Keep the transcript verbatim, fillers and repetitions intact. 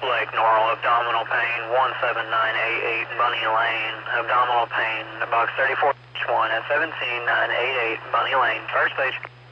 Lake Normal, abdominal pain, one seven nine eight eight, Bunny Lane, abdominal pain, box thirty-four one at seventeen nine eight eight, Bunny Lane, first stage.